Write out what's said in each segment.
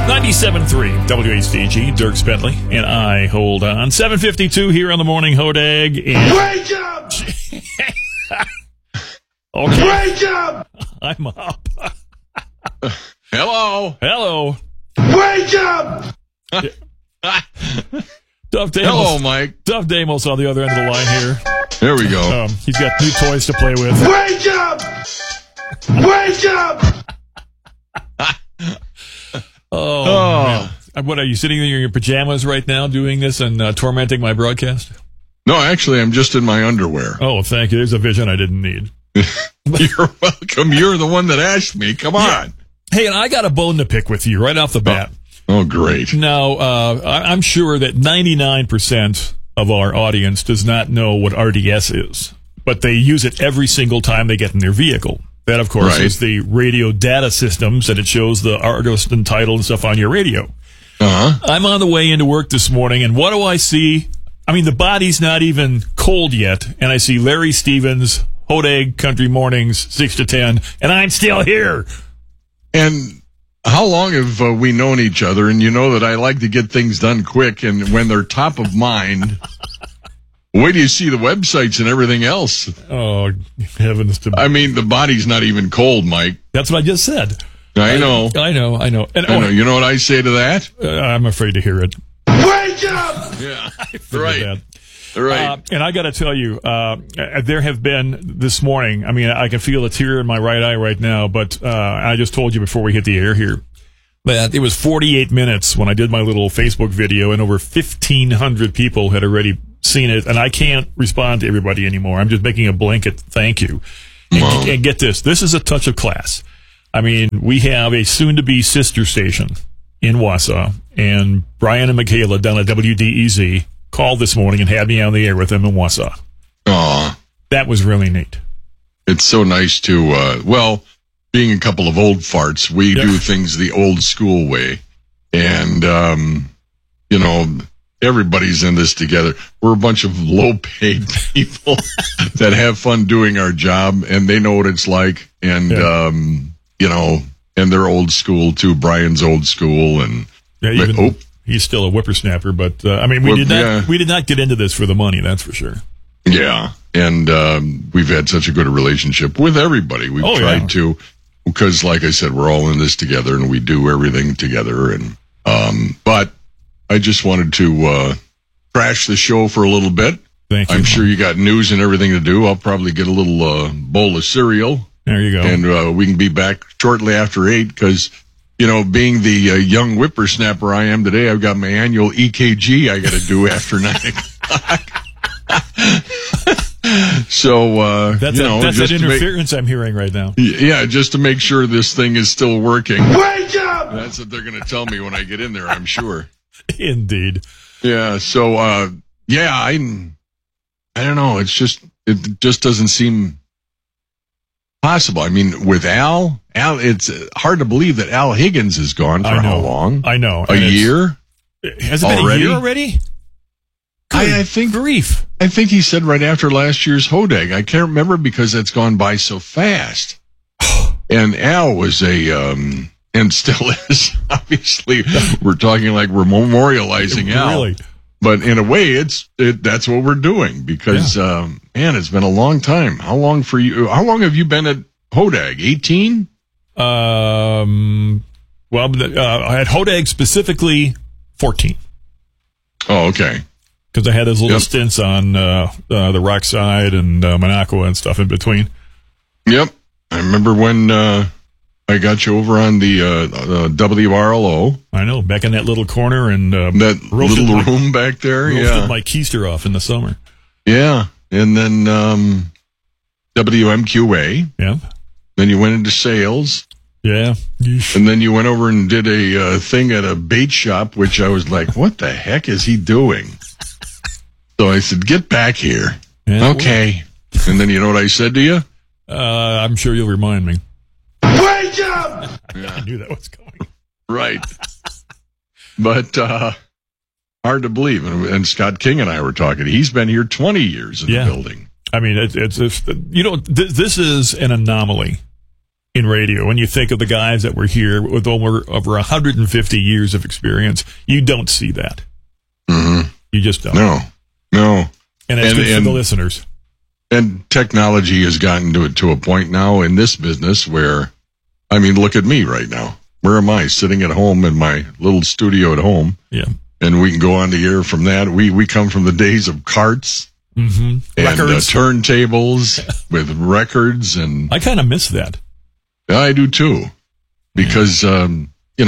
97.3 WHDG, Dirk Bentley, and I hold on. 7:52 here on the Morning Hodag. Wake up! Okay. Wake up! I'm up. Hello. Hello. Wake up! Duff Damos. Hello, Mike. Duff Damos on the other end of the line here. There we go. He's got new toys to play with. Wake up! Wake up! Oh. Man. What, are you sitting there in your pajamas right now doing this and tormenting my broadcast? No, actually, I'm just in my underwear. Oh, thank you. There's a vision I didn't need. You're welcome. You're the one that asked me. Come on. Yeah. Hey, and I got a bone to pick with you right off the bat. Oh, great. Now, I'm sure that 99% of our audience does not know what RDS is, but they use it every single time they get in their vehicle. That, of course, is the radio data systems, and it shows the artist and title and stuff on your radio. Uh-huh. I'm on the way into work this morning, and what do I see? I mean, the body's not even cold yet, and I see Larry Stevens, Hodag Country Mornings, 6 to 10, and I'm still here. And how long have we known each other? And you know that I like to get things done quick, and when they're top of mind... Wait do you see the websites and everything else? Oh, heavens to me. I mean, the body's not even cold, Mike. That's what I just said. I know. I know. And, I know. You know what I say to that? I'm afraid to hear it. Wake up! Yeah, Right. Right. And I got to tell you, there have been this morning, I mean, I can feel a tear in my right eye right now, but I just told you before we hit the air here that it was 48 minutes when I did my little Facebook video, and over 1,500 people had already seen it, and I can't respond to everybody anymore. I'm just making a blanket thank you. And get this. This is a touch of class. I mean, we have a soon-to-be sister station in Wausau, and Brian and Michaela down at WDEZ called this morning and had me on the air with them in Wausau. Aw. That was really neat. It's so nice to, being a couple of old farts, we do things the old school way. And, everybody's in this together. We're a bunch of low-paid people that have fun doing our job, and they know what it's like. And, and they're old school, too. Brian's old school. And he's still a whippersnapper, but, we did not get into this for the money, that's for sure. Yeah, and we've had such a good relationship with everybody. We've tried to, because, like I said, we're all in this together, and we do everything together. And but I just wanted to crash the show for a little bit. Thank you. I'm sure you got news and everything to do. I'll probably get a little bowl of cereal. There you go. And we can be back shortly after 8 because, being the young whippersnapper I am today, I've got my annual EKG I got to do after 9 o'clock. So, that's that interference I'm hearing right now. Yeah, just to make sure this thing is still working. Wake up! That's what they're going to tell me when I get in there, I'm sure. Indeed. Yeah, so, I don't know. It just doesn't seem possible. I mean, with Al, it's hard to believe that Al Higgins is gone for how long? I know. A year? Has it been a year already? I think grief. I think he said right after last year's Hodag. I can't remember because it's gone by so fast. And Al was and still is, obviously. We're talking like we're memorializing Al. Really? But in a way, that's what we're doing because, it's been a long time. How long for you? How long have you been at Hodag? 18? At Hodag specifically, 14. Oh, okay. Because I had those little stints on the Rock Side and Monaco and stuff in between. Yep. I remember when I got you over on the WRLO. I know, back in that little corner and that little room back there. Roasted my keister off in the summer. Yeah, and then WMQA. Yeah. Then you went into sales. Yeah. And then you went over and did a thing at a bait shop, which I was like, what the heck is he doing? So I said, get back here. Yeah, okay. And then you know what I said to you? I'm sure you'll remind me. Wake up! Yeah. I knew that was coming. Right. But hard to believe. And Scott King and I were talking. He's been here 20 years in the building. I mean, it's this is an anomaly in radio. When you think of the guys that were here with over 150 years of experience, you don't see that. Mm-hmm. You just don't. No. And it's good for the listeners. And technology has gotten to a point now in this business where, I mean, look at me right now. Where am I? Sitting at home in my little studio at home. Yeah. And we can go on the air from that. We come from the days of carts and turntables with records. And I kind of miss that. I do too. Because, then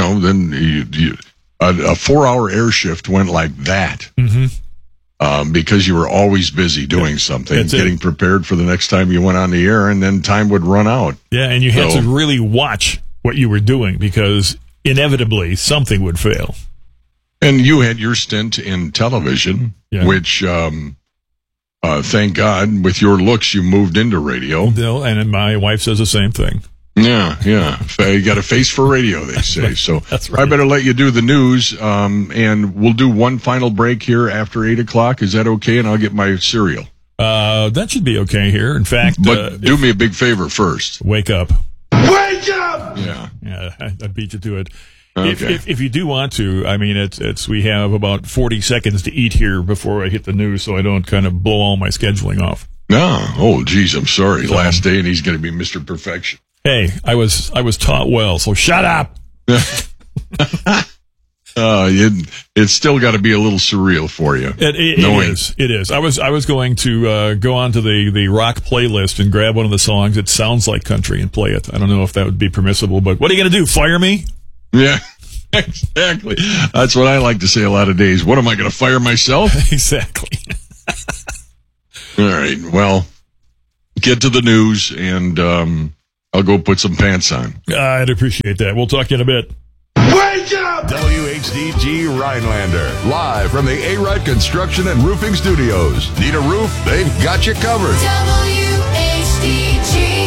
a 4-hour air shift went like that. Mm-hmm. Because you were always busy doing something, getting prepared for the next time you went on the air, and then time would run out. Yeah, and you had to really watch what you were doing because inevitably something would fail. And you had your stint in television, which, thank God, with your looks, you moved into radio. And my wife says the same thing. Yeah. You got a face for radio, they say. So That's right. I better let you do the news, and we'll do one final break here after 8 o'clock. Is that okay? And I'll get my cereal. That should be okay here. In fact, but do me a big favor first. Wake up. Wake up! Yeah, I beat you to it. Okay. If you do want to, I mean, it's we have about 40 seconds to eat here before I hit the news, so I don't kind of blow all my scheduling off. No, oh, geez, I'm sorry. Last day, and he's going to be Mr. Perfection. Hey, I was taught well, so shut up. It's still got to be a little surreal for you. It is. I was going to go onto the rock playlist and grab one of the songs that sounds like country and play it. I don't know if that would be permissible, but what are you going to do? Fire me? Yeah, exactly. That's what I like to say a lot of days. What am I going to fire myself? Exactly. All right. Well, get to the news, and I'll go put some pants on. I'd appreciate that. We'll talk in a bit. Wake up! WHDG Rhinelander, live from the A-Rod Construction and Roofing Studios. Need a roof? They've got you covered. WHDG.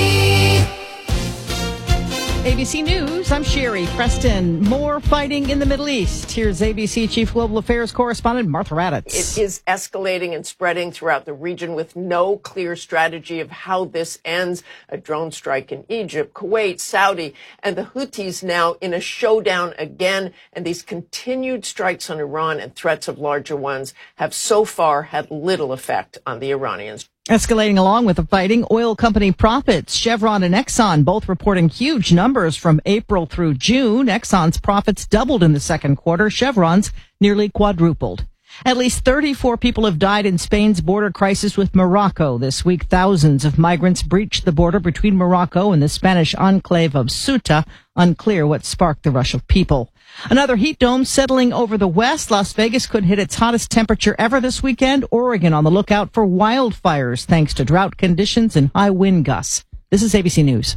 ABC News, I'm Sherry Preston. More fighting in the Middle East. Here's ABC Chief Global Affairs Correspondent Martha Raddatz. It is escalating and spreading throughout the region with no clear strategy of how this ends. A drone strike in Egypt, Kuwait, Saudi, and the Houthis now in a showdown again. And these continued strikes on Iran and threats of larger ones have so far had little effect on the Iranians. Escalating along with the fighting, oil company profits. Chevron and Exxon both reporting huge numbers from April through June. Exxon's profits doubled in the second quarter. Chevron's nearly quadrupled. At least 34 people have died in Spain's border crisis with Morocco. This week, thousands of migrants breached the border between Morocco and the Spanish enclave of Ceuta. Unclear what sparked the rush of people. Another heat dome settling over the west. Las Vegas could hit its hottest temperature ever this weekend. Oregon on the lookout for wildfires thanks to drought conditions and high wind gusts. This is ABC News.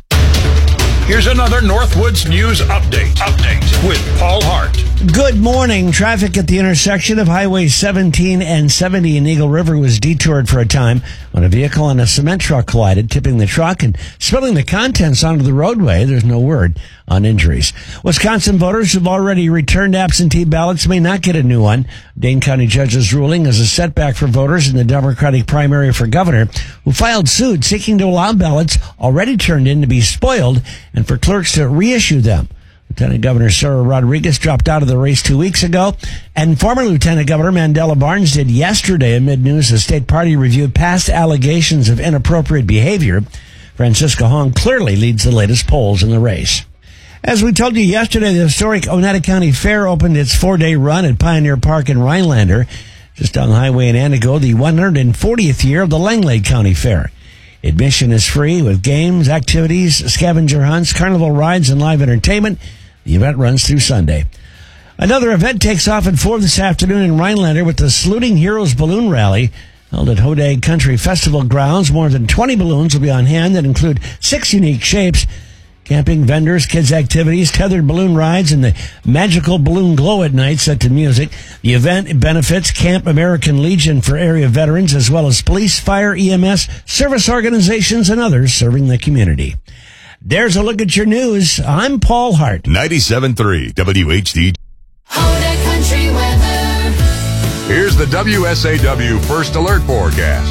Here's another Northwoods News Update with Paul Hart. Good morning. Traffic at the intersection of Highway 17 and 70 in Eagle River was detoured for a time when a vehicle and a cement truck collided, tipping the truck and spilling the contents onto the roadway. There's no word on injuries. Wisconsin voters who've already returned absentee ballots may not get a new one. Dane County judge's ruling is a setback for voters in the Democratic primary for governor who filed suit seeking to allow ballots already turned in to be spoiled and for clerks to reissue them. Lieutenant Governor Sarah Rodriguez dropped out of the race 2 weeks ago, and former Lieutenant Governor Mandela Barnes did yesterday amid news the state party reviewed past allegations of inappropriate behavior. Francisca Hong clearly leads the latest polls in the race. As we told you yesterday, the historic Oneida County Fair opened its 4-day run at Pioneer Park in Rhinelander, just down the highway in Antigo, the 140th year of the Langley County Fair. Admission is free with games, activities, scavenger hunts, carnival rides, and live entertainment. The event runs through Sunday. Another event takes off at 4 this afternoon in Rhinelander with the Saluting Heroes Balloon Rally held at Hodag Country Festival grounds. More than 20 balloons will be on hand that include 6 unique shapes. Camping, vendors, kids' activities, tethered balloon rides, and the magical balloon glow at night set to music. The event benefits Camp American Legion for area veterans, as well as police, fire, EMS, service organizations, and others serving the community. There's a look at your news. I'm Paul Hart. 97.3 WHD. Hoda Country Weather. Here's the WSAW First Alert Forecast.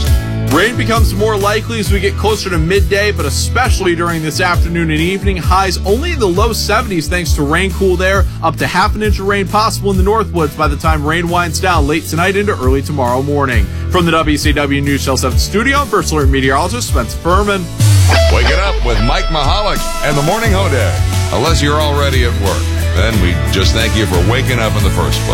Rain becomes more likely as we get closer to midday, but especially during this afternoon and evening. Highs only in the low 70s thanks to rain cool there. Up to half an inch of rain possible in the Northwoods by the time rain winds down late tonight into early tomorrow morning. From the WCW News Channel 7 studio, First Alert meteorologist Spencer Furman. Waking up with Mike Mahalik and the Morning Hodag. Unless you're already at work, then we just thank you for waking up in the first place.